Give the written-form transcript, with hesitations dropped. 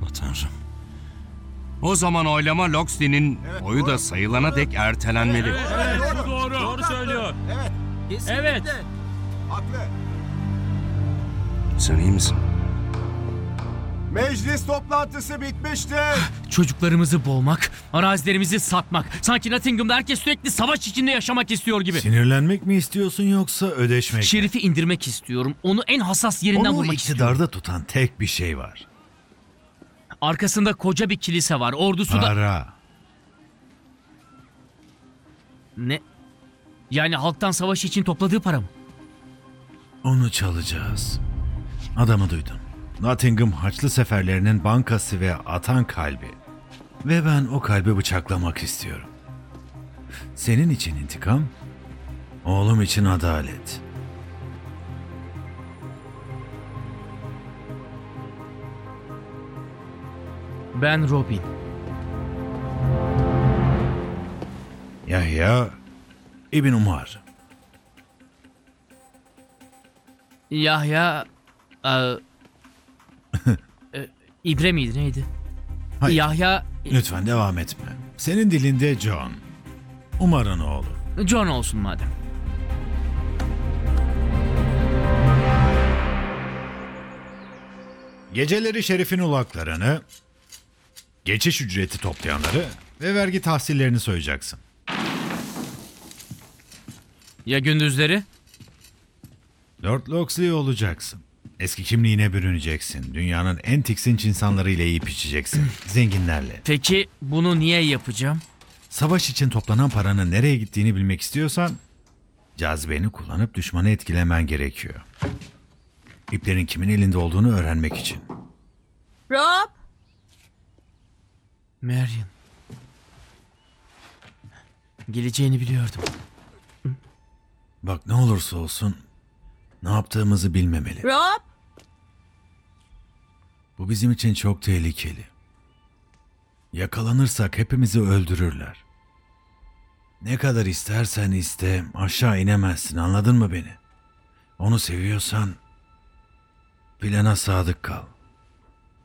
Tanrım. O zaman oylama Loxley'nin oyu da sayılana dek ertelenmeli. Evet, doğru. Doğru söylüyor. Evet. Haklı. Sen iyi misin? Meclis toplantısı bitmiştir. Çocuklarımızı boğmak, arazilerimizi satmak. Sanki Nottingham'da herkes sürekli savaş içinde yaşamak istiyor gibi. Sinirlenmek mi istiyorsun yoksa ödeşmek mi? Şerif'i indirmek istiyorum. Onu en hassas yerinden Onu vurmak istiyorum. iktidarda tutan tek bir şey var. Arkasında koca bir kilise var. Ordusu da... Para. Ne? Yani halktan savaş için topladığı para mı? Onu çalacağız. Adamı duydun. Nottingham Haçlı Seferlerinin bankası ve atan kalbi. Ve ben o kalbi bıçaklamak istiyorum. Senin için intikam, oğlum için adalet. Ben Robin. Yahya İbn Umar. Yahya... İbre miydi neydi? Hayır. Yahya... Lütfen devam etme. Senin dilinde John. Umar'ın oğlu. John olsun madem. Geceleri şerifin ulaklarını, geçiş ücreti toplayanları ve vergi tahsillerini soyacaksın. Ya gündüzleri? Lord Loxley olacaksın. Eski kimliğine bürüneceksin. Dünyanın en tiksinç insanlarıyla yiyip içeceksin. Zenginlerle. Peki bunu niye yapacağım? Savaş için toplanan paranın nereye gittiğini bilmek istiyorsan cazibeni kullanıp düşmanı etkilemen gerekiyor. İplerin kimin elinde olduğunu öğrenmek için. Rob! Marion. Geleceğini biliyordum. Bak ne olursa olsun ne yaptığımızı bilmemeli. Rob! Bu bizim için çok tehlikeli. Yakalanırsak hepimizi öldürürler. Ne kadar istersen iste aşağı inemezsin, anladın mı beni? Onu seviyorsan plana sadık kal.